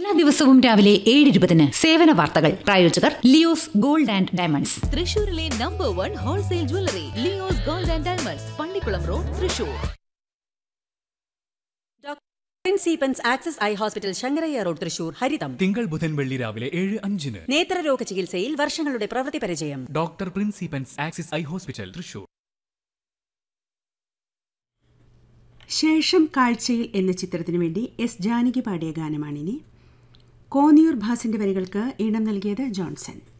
എല്ലാ ദിവസവും രാവിലെ 7:20 സേവന വാർത്തകൾ. പ്രായോജകർ ലിയോസ് ഗോൾഡ് ആൻഡ് ഡയമണ്ട്സ്. തൃശൂരിലെ number 1 wholesale jewellery Leo's gold and diamonds, Pallikkulam road, Thrissur. പ്രിൻസിപ്പൻസ് access eye hospital, Sankaraiah road, Thrissur. ഹരിതം തിങ്കൾ ബുധൻ വെള്ളി രാവിലെ 7:05. നേത്രരോഗ ചികിത്സയിൽ വർഷങ്ങളുടെ പ്രവൃത്തി പരിചയം. Doctor പ്രിൻസിപ്പൻസ് access eye hospital, Thrissur. ശേഷം കാഴ്ചയിൽ എന്ന ചിത്രത്തിനു വേണ്ടി എസ് ജാനകി പാടിയ ഗാനമാണിനി. കോന്നിയൂർ ഭാസിന്റെ വരികൾക്ക് ഈണം നൽകിയത് ജോൺസൺ.